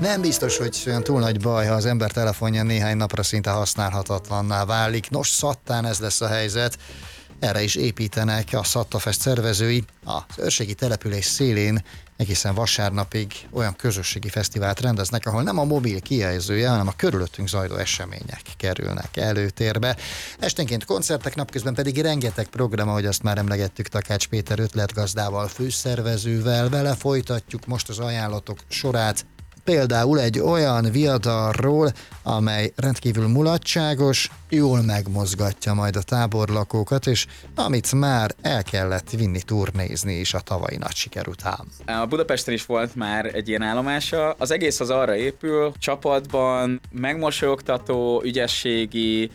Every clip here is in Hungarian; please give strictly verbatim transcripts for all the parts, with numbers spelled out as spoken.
Nem biztos, hogy olyan túl nagy baj, ha az ember telefonja néhány napra szinte használhatatlanná válik. Nos, szattán ez lesz a helyzet. Erre is építenek a Szattafest szervezői. Az őrségi település szélén egészen vasárnapig olyan közösségi fesztivált rendeznek, ahol nem a mobil kijelzője, hanem a körülöttünk zajló események kerülnek előtérbe. Esténként koncertek, napközben pedig rengeteg program, ahogy azt már emlegettük Takács Péter ötletgazdával, főszervezővel. Vele folytatjuk most az ajánlatok sorát. Például egy olyan viadalról, amely rendkívül mulatságos, jól megmozgatja majd a táborlakókat, és amit már el kellett vinni turnézni is a tavalyi nagy siker után. A Budapesten is volt már egy ilyen állomása. Az egész az arra épül, csapatban megmosolyogtató, ügyességi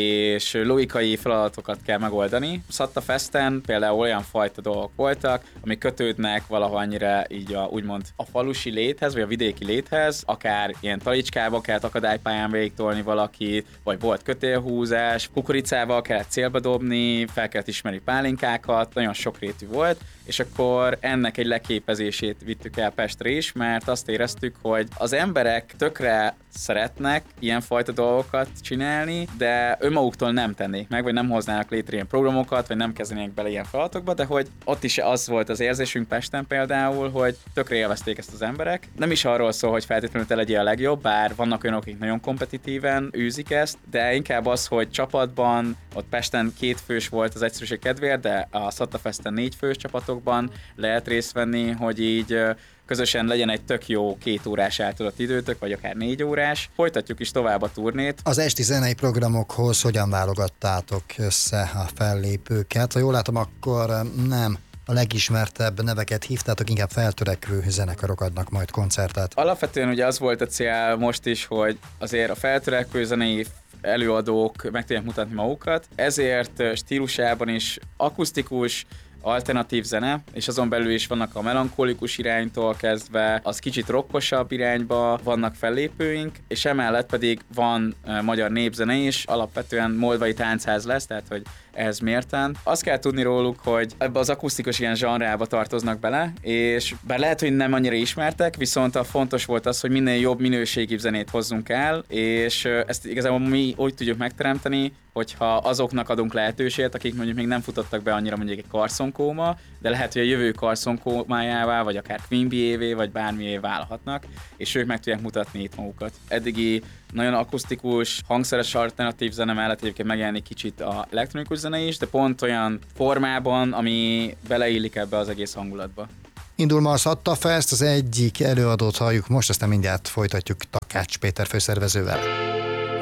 és logikai feladatokat kell megoldani. Szattafesten például olyan fajta dolgok voltak, amik kötődnek valahol annyira így a, úgymond a falusi léthez, vagy a vidéki léthez, akár ilyen talicskába kellett akadálypályán végigtolni valakit, vagy volt kötélhúzás, kukoricával kellett célba dobni, fel kellett ismerni pálinkákat, nagyon sokrétű volt, és akkor ennek egy leképezését vittük el Pestre is, mert azt éreztük, hogy az emberek tökre szeretnek ilyenfajta dolgokat csinálni, de önmaguktól nem tennék meg, vagy nem hoznának létre ilyen programokat, vagy nem kezdenének bele ilyen feladatokba, de hogy ott is az volt az érzésünk Pesten például, hogy tökre élvezték ezt az emberek. Nem is arról szól, hogy feltétlenül te legyél a legjobb, bár vannak olyanok, akik nagyon kompetitíven űzik ezt, de inkább az, hogy csapatban, ott Pesten két fős volt az egyszerűség kedvéért, de a Szattafesten négy fős csapatokban lehet részt venni, hogy így közösen legyen egy tök jó két órás eltudott időtök, vagy akár négy órás. Folytatjuk is tovább a turnét. Az esti zenei programokhoz hogyan válogattátok össze a fellépőket? Ha jól látom, akkor nem a legismertebb neveket hívtátok, inkább feltörekvő zenekarok adnak majd koncertet. Alapvetően ugye az volt a cél most is, hogy azért a feltörekvő zenei előadók meg tudják mutatni magukat, ezért stílusában is akusztikus, alternatív zene, és azon belül is vannak a melankolikus iránytól kezdve, az kicsit rockosabb irányba vannak fellépőink, és emellett pedig van uh, magyar népzene is, alapvetően moldvai táncház lesz, tehát hogy ehhez mérten. Azt kell tudni róluk, hogy ebbe az akusztikus ilyen zsanrába tartoznak bele, és bár lehet, hogy nem annyira ismertek, viszont a fontos volt az, hogy minél jobb minőségi zenét hozzunk el, és uh, ezt igazából mi úgy tudjuk megteremteni, hogyha azoknak adunk lehetőséget, akik mondjuk még nem futottak be annyira mondjuk egy karszonkóma, de lehet, hogy a jövő karszonkómájává, vagy akár Queen Bee-évé, vagy bármié válhatnak, és ők meg tudják mutatni itt magukat. Eddigi nagyon akusztikus, hangszeres alternatív zene mellett egyébként megjelenik kicsit a elektronikus zene is, de pont olyan formában, ami beleillik ebbe az egész hangulatba. Indul ma a Szattafest, az egyik előadót halljuk most, aztán mindjárt folytatjuk Takács Péter főszervezővel.